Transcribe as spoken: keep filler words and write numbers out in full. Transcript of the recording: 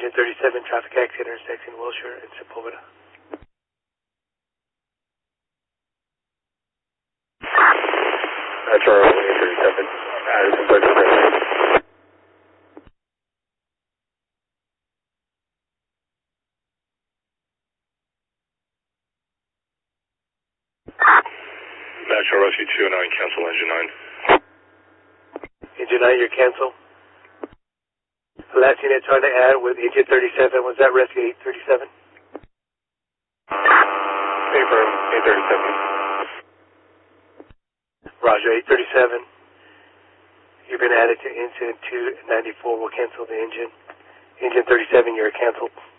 Engine thirty-seven, traffic accident intersection Wilshire and Sepulveda. Metro Engine thirty-seven, Addison thirty-seven. Metro Rescue two nine, cancel engine nine. Engine nine, you're canceled. Last unit trying to add with Engine thirty-seven, was that Rescue eight thirty-seven? Paper, eight thirty-seven. Roger, eight thirty-seven. You've been added to engine two ninety-four. We'll cancel the engine. Engine thirty-seven, you're canceled.